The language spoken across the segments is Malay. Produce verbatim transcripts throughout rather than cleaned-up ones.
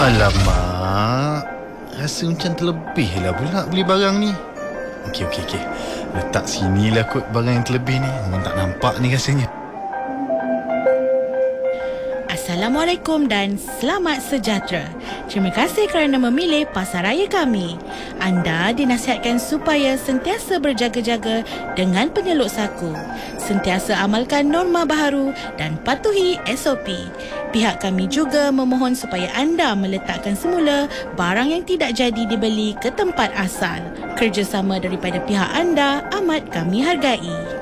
Alamak, rasa macam terlebih lah pula beli barang ni. Okey, okey, okey. Letak sinilah kot barang yang terlebih ni. Orang tak nampak ni rasanya. Assalamualaikum dan selamat sejahtera. Terima kasih kerana memilih pasaraya kami. Anda dinasihatkan supaya sentiasa berjaga-jaga dengan penyeluk saku. Sentiasa amalkan norma baharu dan patuhi S O P. Pihak kami juga memohon supaya anda meletakkan semula barang yang tidak jadi dibeli ke tempat asal. Kerjasama daripada pihak anda amat kami hargai.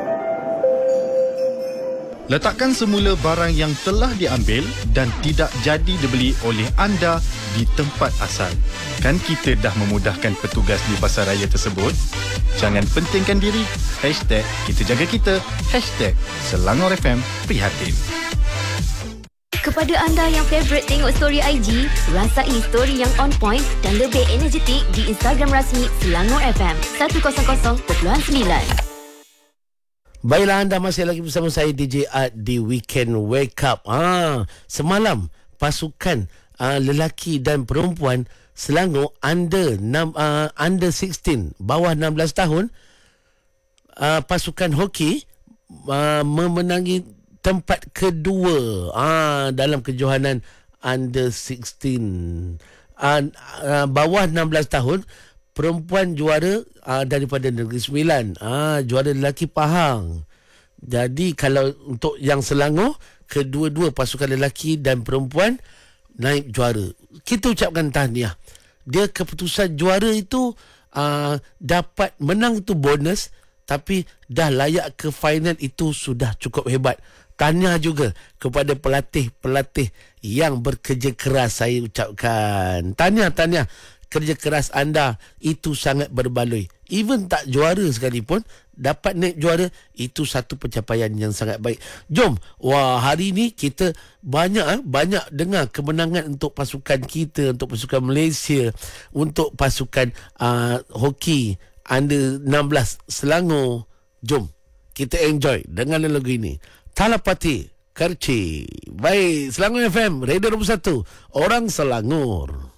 Letakkan semula barang yang telah diambil dan tidak jadi dibeli oleh anda di tempat asal. Kan kita dah memudahkan petugas di pasaraya tersebut? Jangan pentingkan diri. Hashtag kita jaga kita. Hashtag Selangor F M Prihatin. Kepada anda yang favourite tengok story I G, rasai story yang on point dan lebih energetik di Instagram rasmi Selangor F M seratus perpuluhan sembilan. Baiklah, anda masih lagi bersama saya D J Art di Weekend Wake Up. Ah, semalam pasukan uh, lelaki dan perempuan Selangor under uh, under enam belas, bawah enam belas tahun, uh, pasukan hoki uh, memenangi tempat kedua ah, dalam kejohanan under enam belas. Uh, uh, bawah enam belas tahun, perempuan juara uh, daripada Negeri Sembilan. Ah, juara lelaki Pahang. Jadi kalau untuk yang Selangor, kedua-dua pasukan lelaki dan perempuan naik juara. Kita ucapkan tahniah. Dia keputusan juara itu uh, dapat menang itu bonus, tapi dah layak ke final itu sudah cukup hebat. Tahniah juga kepada pelatih-pelatih yang bekerja keras, saya ucapkan. Tahniah, tahniah. Kerja keras anda itu sangat berbaloi. Even tak juara sekalipun, dapat naik juara, itu satu pencapaian yang sangat baik. Jom, wah, hari ni kita banyak banyak dengar kemenangan untuk pasukan kita, untuk pasukan Malaysia, untuk pasukan uh, hoki under enam belas Selangor. Jom, kita enjoy dengan lagu ini. Talapati Kerci. Baik, Selangor F M, Radio dua puluh satu, Orang Selangor.